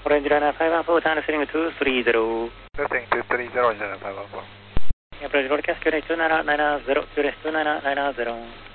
Orange Runner 514, time setting 230. Setting 230, Orange Runner 514. Approach broadcast, QNH 2990, QNH 2990.